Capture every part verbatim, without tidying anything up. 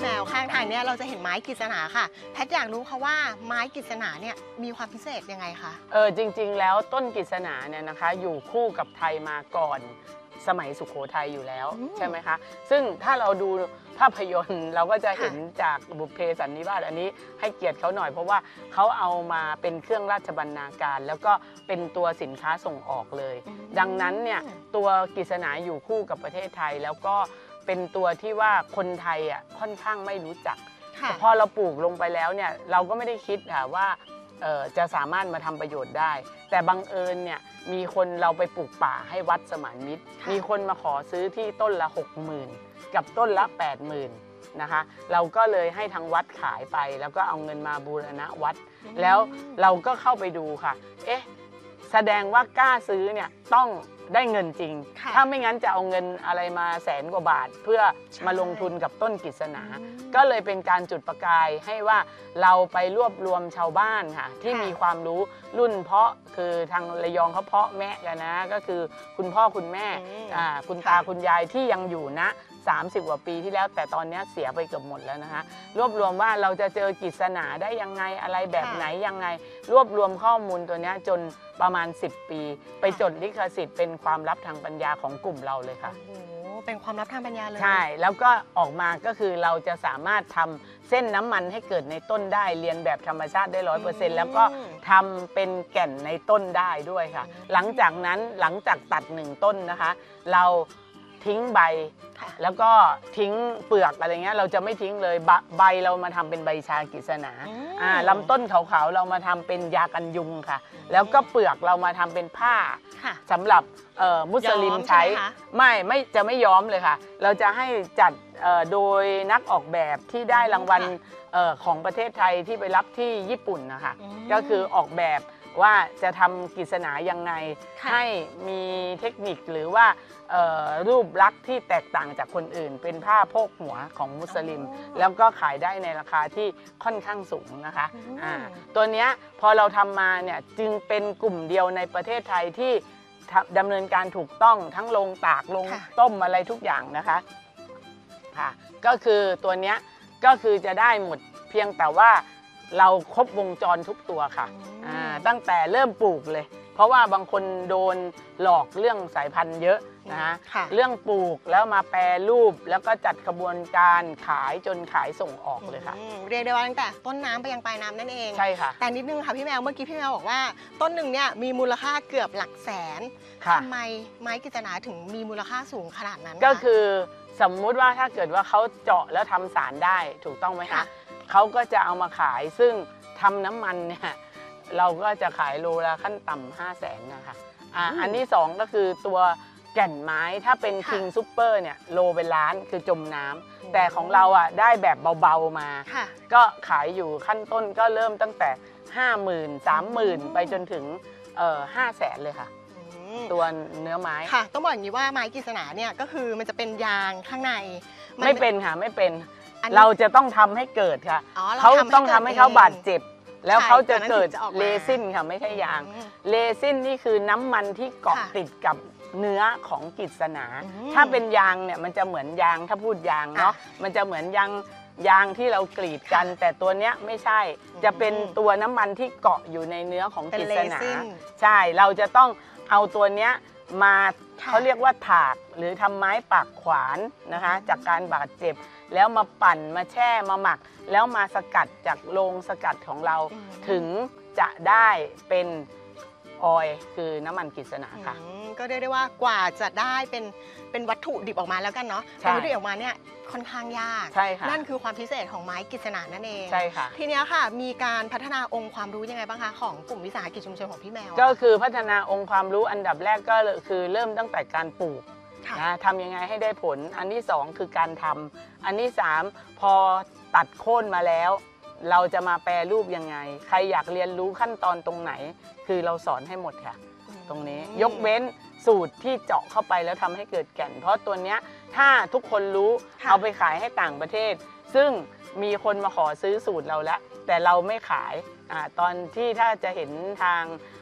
แมวข้างทางเนี้ยเราจะเห็นไม้กฤษณาค่ะแพทย์อยากรู้ค่ะว่าไม้กฤษณาเนี่ยมีความพิเศษยังไงคะเออจริงๆแล้วต้นกฤษณาเนี่ยนะคะอยู่คู่กับไทยมาก่อนสมัยสุโขทัยอยู่แล้วใช่ไหมคะซึ่งถ้าเราดูภาพยนตร์เราก็จะเห็นจากบุพเพสันนิวาสอันนี้ให้เกียรติเขาหน่อยเพราะว่าเขาเอามาเป็นเครื่องราชบรรณาการแล้วก็เป็นตัวสินค้าส่งออกเลยดังนั้นเนี่ยตัวกฤษณาอยู่คู่กับประเทศไทยแล้วก็เป็นตัวที่ว่าคนไทยอ่ะค่อนข้างไม่รู้จักพอเราปลูกลงไปแล้วเนี่ยเราก็ไม่ได้คิดค่ะว่าจะสามารถมาทำประโยชน์ได้แต่บังเอิญเนี่ยมีคนเราไปปลูกป่าให้วัดสมานมิตรมีคนมาขอซื้อที่ต้นละหกหมื่นกับต้นละแปดหมื่นนะคะเราก็เลยให้ทางวัดขายไปแล้วก็เอาเงินมาบูรณะวัดแล้วเราก็เข้าไปดูค่ะเอ๊ะแสดงว่ากล้าซื้อเนี่ยต้องได้เงินจริงถ้าไม่งั้นจะเอาเงินอะไรมาแสนกว่าบาทเพื่อมาลงทุนกับต้นกฤษณาก็เลยเป็นการจุดประกายให้ว่าเราไปรวบรวมชาวบ้านค่ะที่มีความรู้รุ่นเพาะคือทางระยองเขาเพาะแม่กันนะก็คือคุณพ่อคุณแม่คุณตาคุณยายที่ยังอยู่นะสามสิบกว่าปีที่แล้วแต่ตอนนี้เสียไปเกือบหมดแล้วนะคะรวบรวมว่าเราจะเจอกฤษณาได้ยังไงอะไรแบบไหนยังไงรวบรวมข้อมูลตัวนี้จนประมาณสิบปีไปจดลิขสิทธิ์เป็นความลับทางปัญญาของกลุ่มเราเลยค่ะโอ้เป็นความลับทางปัญญาเลยใช่แล้วก็ออกมาก็คือเราจะสามารถทำเส้นน้ำมันให้เกิดในต้นได้เรียนแบบธรรมชาติได้ร้อยเปอร์เซ็นต์แล้วก็ทำเป็นแก่นในต้นได้ด้วยค่ะหลังจากนั้นหลังจากตัดหนึ่งต้นนะคะเราทิ้งใบแล้วก็ทิ้งเปลือกอะไรเงี้ยเราจะไม่ทิ้งเลยใบเรามาทำเป็นใบชากฤษณาลำต้นขาวๆเรามาทำเป็นยากันยุงค่ะแล้วก็เปลือกเรามาทำเป็นผ้าสำหรับมุสลิมใช้ไม่ไม่จะไม่ย้อมเลยค่ะเราจะให้จัดโดยนักออกแบบที่ได้รางวัลของประเทศไทยที่ไปรับที่ญี่ปุ่นนะคะก็คือออกแบบว่าจะทำกฤษณายังไงให้มีเทคนิคหรือว่ารูปลักษณ์ที่แตกต่างจากคนอื่นเป็นผ้าโพกหัวของมุสลิมแล้วก็ขายได้ในราคาที่ค่อนข้างสูงนะคะตัวนี้พอเราทำมาเนี่ยจึงเป็นกลุ่มเดียวในประเทศไทยที่ดำเนินการถูกต้องทั้งลงตากลงต้มอะไรทุกอย่างนะคะค่ะก็คือตัวนี้ก็คือจะได้หมดเพียงแต่ว่าเราครบวงจรทุกตัวค่ะตั้งแต่เริ่มปลูกเลยเพราะว่าบางคนโดนหลอกเรื่องสายพันธุ์เยอะนะคะเรื่องปลูกแล้วมาแปรรูปแล้วก็จัดกระบวนการขายจนขายส่งออกเลยค่ะเรียกได้ว่าตั้งแต่ต้นน้ำไปยังปลายน้ำนั่นเองใช่ค่ะแต่นิดนึงค่ะพี่แมวเมื่อกี้พี่แมวบอกว่าต้นหนึ่งเนี่ยมีมูลค่าเกือบหลักแสนทำไมไม้กฤษณาถึงมีมูลค่าสูงขนาดนั้นก็คือสมมุติว่าถ้าเกิดว่าเขาเจาะแล้วทำสารได้ถูกต้องไหมคะเขาก็จะเอามาขายซึ่งทำน้ำมันเนี่ยเราก็จะขายโลละขั้นต่ำห้าแสนนะคะอ่าอันที่สองก็คือตัวแก่นไม้ถ้าเป็นคิงซูเปอร์เนี่ยโลเป็นล้านคือจมน้ำแต่ของเราอ่ะได้แบบเบาๆมาก็ขายอยู่ขั้นต้นก็เริ่มตั้งแต่ห้าหมื่นสามหมื่นไปจนถึงเอ่อห้าแสนเลยค่ะตัวเนื้อไม้ค่ะต้องบอกอย่างนี้ว่าไม้กฤษณาเนี่ยก็คือมันจะเป็นยางข้างในไม่เป็นค่ะไม่เป็นเราจะต้องทำให้เกิดค่ะเขาต้องทำให้เขาบาดเจ็บแล้วเขาจะเกิดเรซินค่ะไม่ใช่ยางเรซินนี่คือน้ำมันที่เกาะติดกับเนื้อของกฤษณาถ้าเป็นยางเนี่ยมันจะเหมือนยางถ้าพูดยางเนาะมันจะเหมือนยางยางที่เรากรีดกันแต่ตัวเนี้ยไม่ใช่จะเป็นตัวน้ำมันที่เกาะอยู่ในเนื้อของกฤษณาใช่เราจะต้องเอาตัวเนี้ยมาเขาเรียกว่าถากหรือทำไม้ปากขวานนะคะจากการบาดเจ็บแล้วมาปั่นมาแช่มาหมักแล้วมาสกัดจากโรงสกัดของเราถึงจะได้เป็นออยล์คือน้ำมันกฤษณาค่ะก็เรียกได้ว่ากว่าจะได้เป็นเป็นวัตถุดิบออกมาแล้วกันเนาะเป็นวัตถุดิบออกมาเนี่ยค่อนข้างยากใช่ค่ะนั่นคือความพิเศษของไม้กฤษณานั่นเองใช่ค่ะทีนี้ค่ะมีการพัฒนาองค์ความรู้ยังไงบ้างคะของกลุ่มวิสาหกิจชุมชนของพี่แมวก็คือพัฒนาองค์ความรู้อันดับแรกก็คือเริ่มตั้งแต่การปลูกนะทำยังไงให้ได้ผลอันที่สองคือการทำอันที่สามพอตัดโค่นมาแล้วเราจะมาแปรรูปยังไงใครอยากเรียนรู้ขั้นตอนตรงไหนคือเราสอนให้หมดค่ะตรงนี้ยกเว้นสูตรที่เจาะเข้าไปแล้วทำให้เกิดแก่นเพราะตัวเนี้ยถ้าทุกคนรู้เอาไปขายให้ต่างประเทศซึ่งมีคนมาขอซื้อสูตรเราแล้วแต่เราไม่ขายอ่าตอนที่ถ้าจะเห็นทาง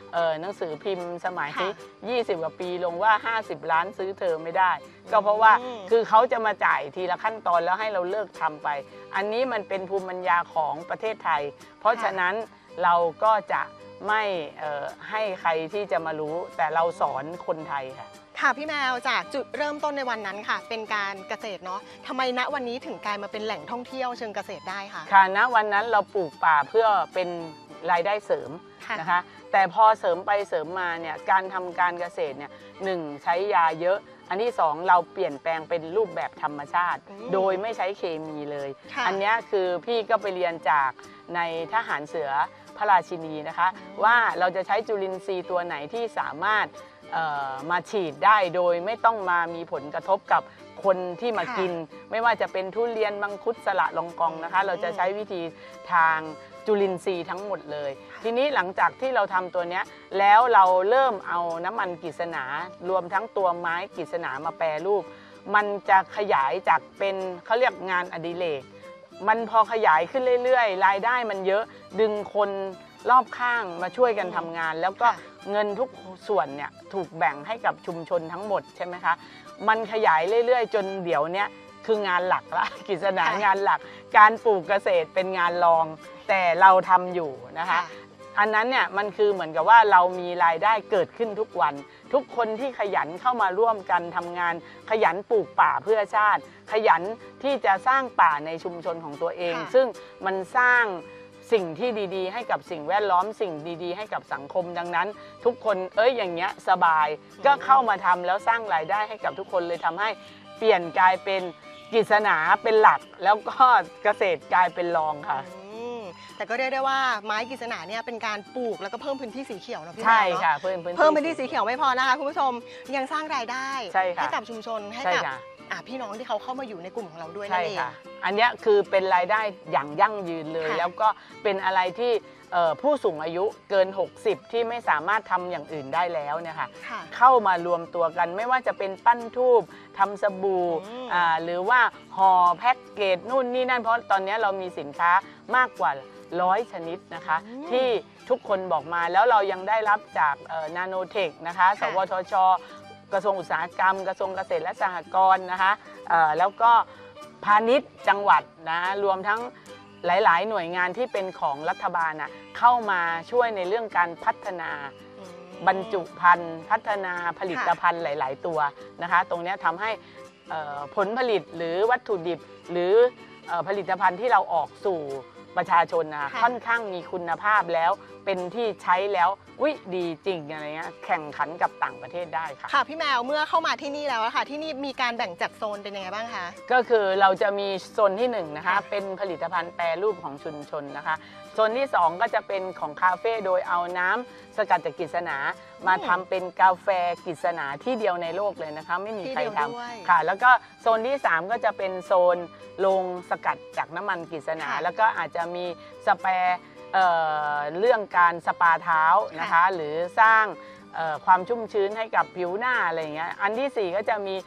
เอ่อหนังสือพิมพ์สมัยยี่สิบกว่าปีลงว่าห้าสิบล้านซื้อเธอไม่ได้ ก็เพราะว่าคือเขาจะมาจ่ายทีละขั้นตอนแล้วให้เราเลิกทำไป อันนี้มันเป็นภูมิปัญญาของประเทศไทย เพราะฉะนั้นเราก็จะไม่ให้ใครที่จะมารู้แต่เราสอนคนไทยค่ะค่ะพี่แมวจากจุดเริ่มต้นในวันนั้นค่ะเป็นการเกษตรเนาะทำไมณวันนี้ถึงกลายมาเป็นแหล่งท่องเที่ยวเชิงเกษตรได้ค่ะค่ะณวันนั้นเราปลูกป่าเพื่อเป็นรายได้เสริมนะคะแต่พอเสริมไปเสริมมาเนี่ยการทำการเกษตรเนี่ยหนึ่งใช้ยาเยอะอันที่สองเราเปลี่ยนแปลงเป็นรูปแบบธรรมชาติโดยไม่ใช้เคมีเลยอันนี้คือพี่ก็ไปเรียนจากในทหารเสือพระราชินีนะคะว่าเราจะใช้จุลินทรีย์ตัวไหนที่สามารถมาฉีดได้โดยไม่ต้องมามีผลกระทบกับคนที่มากินไม่ว่าจะเป็นทุเรียนมังคุดสละลองกองนะคะเราจะใช้วิธีทางจุลินทรีย์ทั้งหมดเลยทีนี้หลังจากที่เราทำตัวนี้แล้วเราเริ่มเอาน้ำมันกฤษณารวมทั้งตัวไม้กฤษณามาแปรรูปมันจะขยายจากเป็นเขาเรียกงานอดิเรกมันพอขยายขึ้นเรื่อยๆรายได้มันเยอะดึงคนรอบข้างมาช่วยกันทำงานแล้วก็เงินทุกส่วนเนี่ยถูกแบ่งให้กับชุมชนทั้งหมดใช่ไหมคะมันขยายเรื่อยๆจนเดี๋ยวนี้คืองานหลักละกฤษณางานหลักการปลูกเกษตรเป็นงานรองแต่เราทำอยู่นะคะอันนั้นเนี่ยมันคือเหมือนกับว่าเรามีรายได้เกิดขึ้นทุกวันทุกคนที่ขยันเข้ามาร่วมกันทำงานขยันปลูกป่าเพื่อชาติขยันที่จะสร้างป่าในชุมชนของตัวเองซึ่งมันสร้างสิ่งที่ดีๆให้กับสิ่งแวดล้อมสิ่งดีๆให้กับสังคมดังนั้นทุกคนเอ้ยอย่างเงี้ยสบายก็เข้ามาทำแล้วสร้างรายได้ให้กับทุกคนเลยทำให้เปลี่ยนกลายเป็นกฤษณาเป็นหลักแล้วก็เกษตรกลายเป็นรองค่ะแต่ก็เรียกได้ว่าไม้กฤษณาเนี่ยเป็นการปลูกแล้วก็เพิ่มพื้นที่สีเขียวนะพี่แมวใช่ค่ะเพิ่มพื้นที่เพิ่มพื้นที่สีเขียวไม่พอนะคะคุณผู้ชมยังสร้างรายได้ให้กับชุมชนให้กับพี่น้องที่เขาเข้ามาอยู่ในกลุ่มของเราด้วยนั่นเองอันนี้คือเป็นรายได้อย่างยั่งยืนเลยแล้วก็เป็นอะไรที่ผู้สูงอายุเกินหกสิบที่ไม่สามารถทำอย่างอื่นได้แล้วเนี่ยค่ะเข้ามารวมตัวกันไม่ว่าจะเป็นปั้นทูบทำสบู่หรือว่าห่อแพ็กเกจนู่นนี่นั่นเพราะตอนนี้เรามีสินค้ามากกว่าร้อยชนิดนะคะที่ทุกคนบอกมาแล้วเรายังได้รับจากนาโนเทคนะคะสวทช.กระทรวงอุตสาหกรรมกระทรวงเกษตรและสหกรณ์นะคะแล้วก็พาณิชย์จังหวัดนะรวมทั้งหลายๆ หน่วยงานที่เป็นของรัฐบาลนะเข้ามาช่วยในเรื่องการพัฒนาบรรจุภัณฑ์พัฒนาผลิตภัณฑ์หลายๆตัวนะคะตรงนี้ทำให้ผลผลิตหรือวัตถุดิบหรือผลิตภัณฑ์ที่เราออกสู่ประชาชนนะค่อนข้างมีคุณภาพแล้วเป็นที่ใช้แล้วอุ๊ยดีจริงอะไรเงี้ยแข่งขันกับต่างประเทศได้ค่ะค่ะพี่แมวเมื่อเข้ามาที่นี่แล้วค่ะที่นี่มีการแบ่งจัดโซนเป็นยังไงบ้างคะก็คือเราจะมีโซนที่หนึ่งนะคะเป็นผลิตภัณฑ์แปรรูปของชุมชนนะคะโซนที่สองก็จะเป็นของคาเฟ่โดยเอาน้ำสกัดจากกฤษณามาทำเป็นกาแฟกฤษณาที่เดียวในโลกเลยนะคะไม่มีใครทำค่ะแล้วก็โซนที่สามก็จะเป็นโซนโรงสกัดจากน้ำมันกฤษณาแล้วก็อาจจะมีสเปรย์เอ่อเรื่องการสปาเท้านะคะหรือสร้างความชุ่มชื้นให้กับผิวหน้าอะไรอย่างเงี้ยอันที่สี่ก็จะมี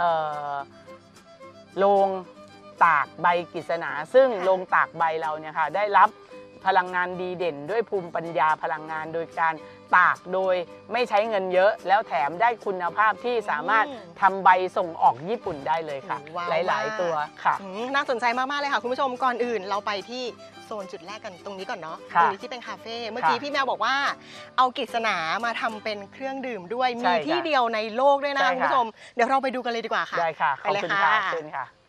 โรงตากใบกฤษณาซึ่งโรงตากใบเราเนี่ยค่ะได้รับพลังงานดีเด่นด้วยภูมิปัญญาพลังงานโดยการตากโดยไม่ใช้เงินเยอะแล้วแถมได้คุณภาพที่สามารถทำใบส่งออกญี่ปุ่นได้เลยค่ะหลายๆตัวค่ะน่าสนใจมากๆเลยค่ะคุณผู้ชมก่อนอื่นเราไปที่โซนจุดแรกกันตรงนี้ก่อนเนาะตรงนี้ที่เป็นคาเฟ่เมื่อกี้พี่แมวบอกว่าเอากฤษณามาทำเป็นเครื่องดื่มด้วยมีที่เดียวในโลกด้วยนะคะคุณผู้ชมเดี๋ยวเราไปดูกันเลยดีกว่าค่ะได้ค่ะขอบคุณค่ะเชิญค่ะ